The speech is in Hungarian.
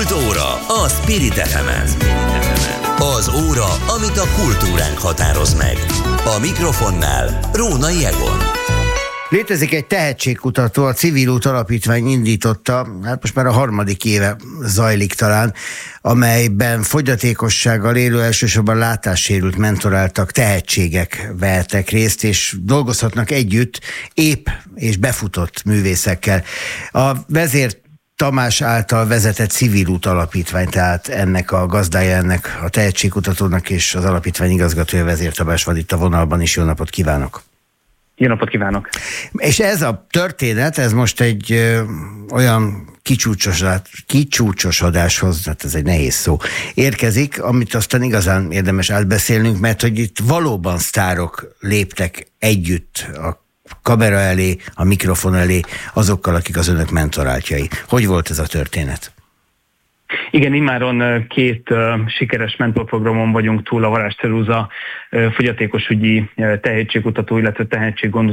Kult óra a Spirit FM-en. Az óra, amit a kultúránk határoz meg. A mikrofonnál Rónai Egon. Létezik egy tehetségkutató, a Civil Út Alapítvány indította, hát most már a 3. éve zajlik talán, amelyben fogyatékossággal élő, elsősorban látássérült mentoráltak tehetségek vehetnek részt, és dolgozhatnak együtt épp és befutott művészekkel. A vezér Tamás által vezetett Civil Út Alapítvány, tehát ennek a gazdája, ennek a tehetségkutatónak, és az alapítvány igazgatója, Vezér Tamás van itt a vonalban is. Jó napot kívánok! Jó napot kívánok! És ez a történet, ez most egy olyan kicsúcsosodáshoz, hát ez egy nehéz szó, érkezik, amit aztán igazán érdemes átbeszélnünk, mert hogy itt valóban sztárok léptek együtt a kamera elé, a mikrofon elé, azokkal, akik az önök mentoráltjai. Hogy volt ez a történet? Igen, immáron 2 sikeres mentorprogramon vagyunk túl, a Varázs Ceruza fogyatékosügyi tehetségkutató, illetve tehetséggondozó